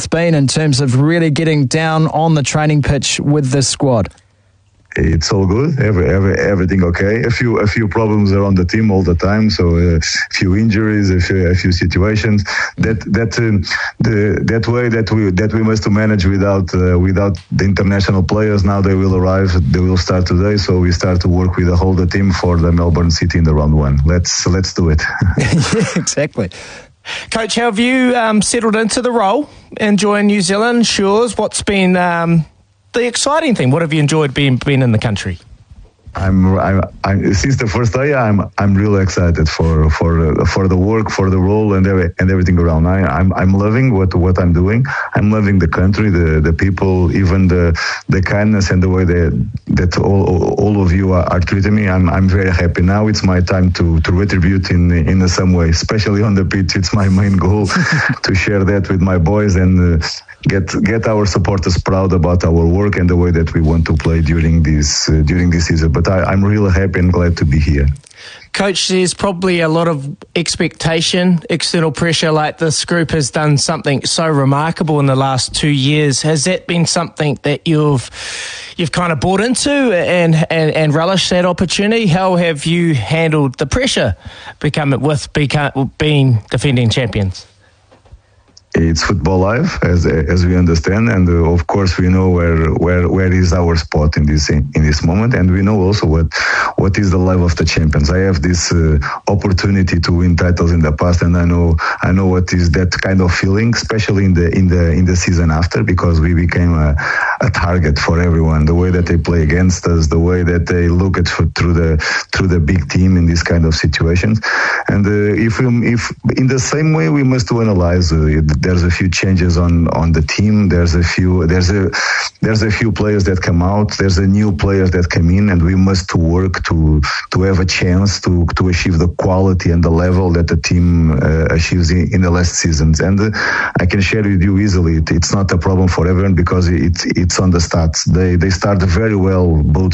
it's been in terms of really getting down on the training pitch with this squad? It's all good. Everything okay. A few problems around the team all the time. So a few injuries, a few situations. That way that we must manage without the international players. Now they will arrive. They will start today. So we start to work with the whole team for the Melbourne City in the round one. Let's do it. Yeah, exactly. Coach, how have you settled into the role? Enjoying New Zealand? Shores? What's been the exciting thing? What have you enjoyed being in the country? I'm since the first day. I'm really excited for the work, for the role, and everything around. I'm loving what I'm doing. I'm loving the country, the people, even the kindness and the way that all of you are treating me. I'm very happy now. It's my time to retribute in some way, especially on the pitch. It's my main goal to share that with my boys and get our supporters proud about our work and the way that we want to play during this season. But I'm really happy and glad to be here. Coach, there's probably a lot of expectation, external pressure, like this group has done something so remarkable in the last 2 years. Has that been something that you've kind of bought into and relished that opportunity? How have you handled the pressure being defending champions? It's football life, as we understand, and of course we know where is our spot in this moment, and we know also what is the level of the champions. I have this opportunity to win titles in the past, and I know what is that kind of feeling, especially in the season after, because we became a target for everyone. The way that they play against us, the way that they look at through the big team in these kind of situations, and if in the same way we must analyze. There's a few changes on the team. There's a few players that come out. There's a new players that come in, and we must work to have a chance to achieve the quality and the level that the team achieves in the last seasons. And I can share with you easily. It's not a problem for everyone because it's on the stats. They start very well both